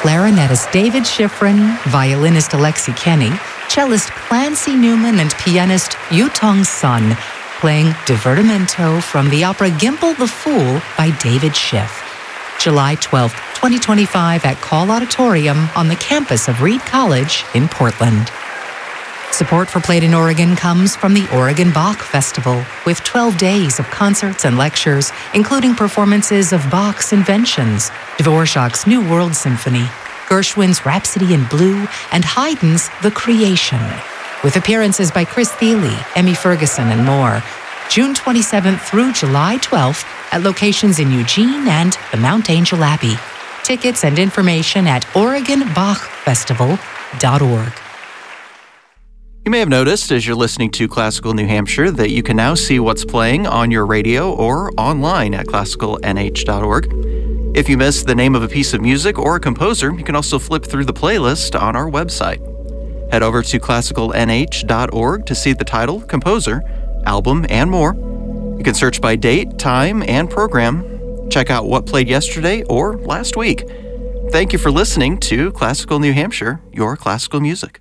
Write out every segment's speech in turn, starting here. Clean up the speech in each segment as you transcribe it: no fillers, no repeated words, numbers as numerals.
clarinetist David Schifrin, violinist Alexi Kenny, cellist Clancy Newman, and pianist Yutong Sun, playing Divertimento from the opera Gimple the Fool by David Schiff. July 12, 2025 at Call Auditorium on the campus of Reed College in Portland. Support for Played in Oregon comes from the Oregon Bach Festival, with 12 days of concerts and lectures, including performances of Bach's Inventions, Dvorak's New World Symphony, Gershwin's Rhapsody in Blue, and Haydn's The Creation, with appearances by Chris Thile, Emmy Ferguson, and more. June 27th through July 12th at locations in Eugene and the Mount Angel Abbey. Tickets and information at OregonBachFestival.org. You may have noticed as you're listening to Classical New Hampshire that you can now see what's playing on your radio or online at classicalnh.org. If you missed the name of a piece of music or a composer, you can also flip through the playlist on our website. Head over to classicalnh.org to see the title, composer, album, and more. You can search by date, time, and program. Check out what played yesterday or last week. Thank you for listening to Classical New Hampshire, your classical music.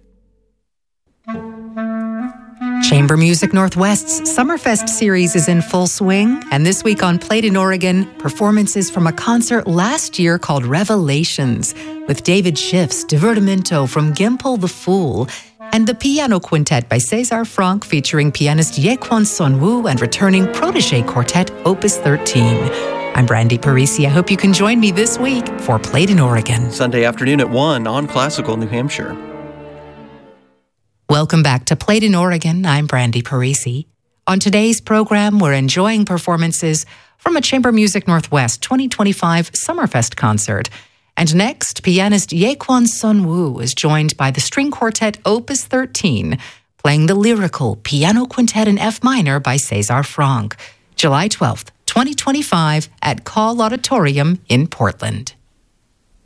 Chamber Music Northwest's Summerfest series is in full swing, and this week on Played in Oregon, performances from a concert last year called Revelations, with David Schiff's Divertimento from Gimple the Fool, and the Piano Quintet by César Franck featuring pianist Yekwon Son-woo and returning Protégé Quartet Opus 13. I'm Brandy Parisi. I hope you can join me this week for Played in Oregon. Sunday afternoon at 1 on Classical New Hampshire. Welcome back to Played in Oregon. I'm Brandy Parisi. On today's program, we're enjoying performances from a Chamber Music Northwest 2025 Summerfest concert. And next, pianist Yekwon Son-woo is joined by the String Quartet Opus 13, playing the lyrical Piano Quintet in F minor by César Franck. July 12th, 2025 at Call Auditorium in Portland.